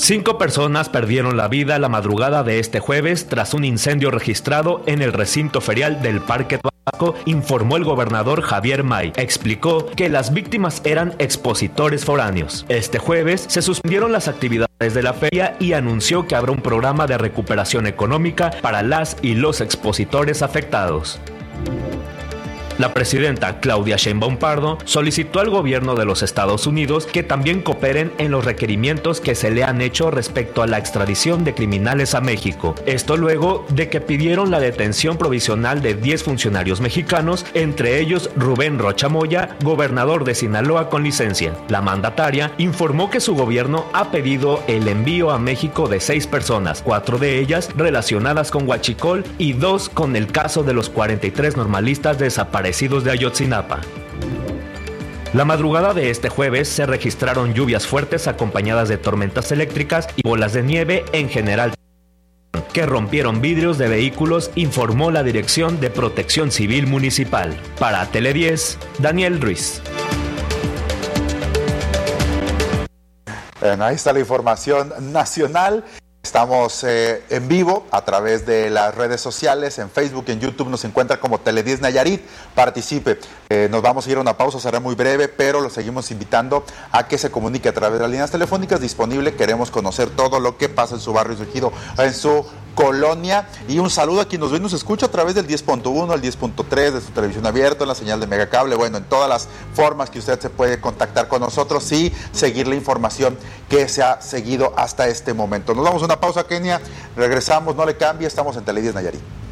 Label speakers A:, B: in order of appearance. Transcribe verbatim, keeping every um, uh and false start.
A: Cinco personas perdieron la vida la madrugada de este jueves tras un incendio registrado en el recinto ferial del Parque Tabaco, informó el gobernador Javier May. Explicó que las víctimas eran expositores foráneos. Este jueves se suspendieron las actividades de la feria y anunció que habrá un programa de recuperación económica para las y los expositores afectados. La presidenta Claudia Sheinbaum Pardo solicitó al gobierno de los Estados Unidos que también cooperen en los requerimientos que se le han hecho respecto a la extradición de criminales a México. Esto luego de que pidieron la detención provisional de diez funcionarios mexicanos, entre ellos Rubén Rocha Moya, gobernador de Sinaloa con licencia. La mandataria informó que su gobierno ha pedido el envío a México de seis personas, cuatro de ellas relacionadas con Huachicol y dos con el caso de los cuarenta y tres normalistas desaparecidos de Ayotzinapa. La madrugada de este jueves se registraron lluvias fuertes acompañadas de tormentas eléctricas y bolas de nieve en general que rompieron vidrios de vehículos, informó la Dirección de Protección Civil Municipal. Para Tele diez, Daniel Ruiz.
B: Bueno, ahí está la información nacional. Estamos eh, en vivo a través de las redes sociales, en Facebook, en YouTube nos encuentra como Tele diez Nayarit. Participe. Eh, nos vamos a ir a una pausa, será muy breve, pero lo seguimos invitando a que se comunique a través de las líneas telefónicas disponibles. Queremos conocer todo lo que pasa en su barrio surgido, en su colonia. Y un saludo a quien nos ve y nos escucha a través del diez punto uno, el diez punto tres, de su televisión abierta, en la señal de Megacable, bueno, en todas las formas que usted se puede contactar con nosotros y seguir la información que se ha seguido hasta este momento. Nos vamos a una pausa, Kenia, regresamos, no le cambie, estamos en Tele diez Nayarit.